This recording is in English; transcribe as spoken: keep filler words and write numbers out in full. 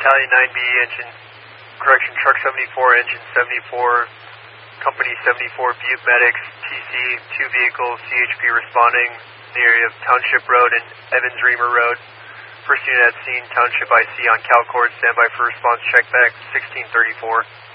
Battalion nine B, engine, correction, truck seventy-four, engine seventy-four, company seventy-four, Butte Medics, T C, two vehicles, C H P responding in the area of Township Road and Evans Reamer Road. First unit at scene, Township I C on Calcord, standby for response, check back, sixteen thirty-four.